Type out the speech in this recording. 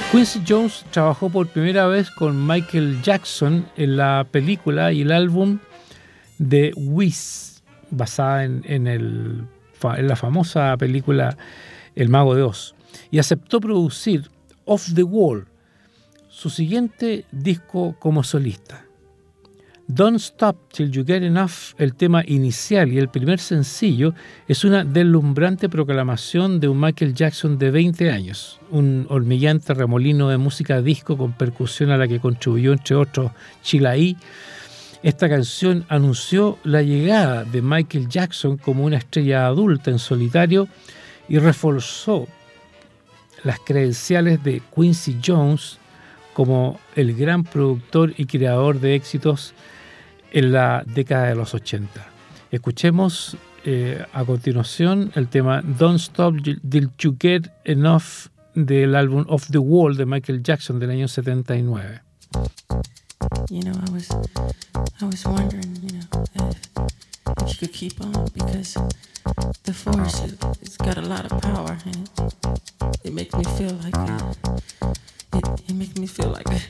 Quincy Jones trabajó por primera vez con Michael Jackson en la película y el álbum de Wiz, basada en la famosa película El Mago de Oz, y aceptó producir Off the Wall, su siguiente disco como solista. Don't Stop Till You Get Enough, el tema inicial y el primer sencillo, es una deslumbrante proclamación de un Michael Jackson de 20 años, un hormigueante remolino de música disco con percusión a la que contribuyó entre otros Chilaí. Esta canción anunció la llegada de Michael Jackson como una estrella adulta en solitario y reforzó las credenciales de Quincy Jones como el gran productor y creador de éxitos en la década de los 80. Escuchemos a continuación el tema Don't Stop Till You Get Enough del álbum Off the Wall de Michael Jackson del año 79. You know, I was wondering, you know, if you could keep on, because the force, it's got a lot of power, and it makes me feel like it makes me feel like